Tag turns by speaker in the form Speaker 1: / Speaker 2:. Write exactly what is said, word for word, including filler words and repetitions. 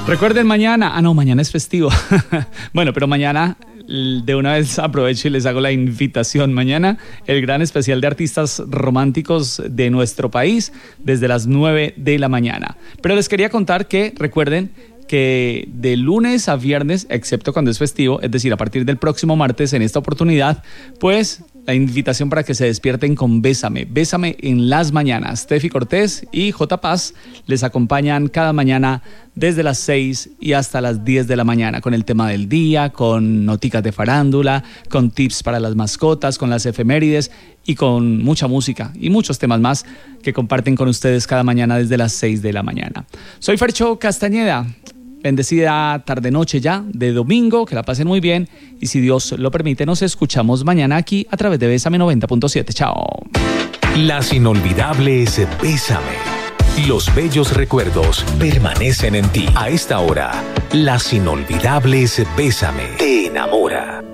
Speaker 1: Recuerden mañana, ah no, mañana es festivo. Bueno, pero mañana de una vez aprovecho y les hago la invitación. Mañana el gran especial de artistas románticos de nuestro país desde las nueve de la mañana. Pero les quería contar que recuerden que de lunes a viernes, excepto cuando es festivo, es decir, a partir del próximo martes en esta oportunidad, pues la invitación para que se despierten con Bésame. Bésame en las mañanas. Tefi Cortés y J. Paz les acompañan cada mañana desde las seis y hasta las diez de la mañana con el tema del día, con noticas de farándula, con tips para las mascotas, con las efemérides y con mucha música y muchos temas más que comparten con ustedes cada mañana desde las seis de la mañana. Soy Fercho Castañeda. Bendecida tarde-noche ya de domingo, que la pasen muy bien y si Dios lo permite nos escuchamos mañana aquí a través de Bésame noventa punto siete. Chao.
Speaker 2: Las inolvidables Bésame. Los bellos recuerdos permanecen en ti. A esta hora, las inolvidables Bésame te enamora.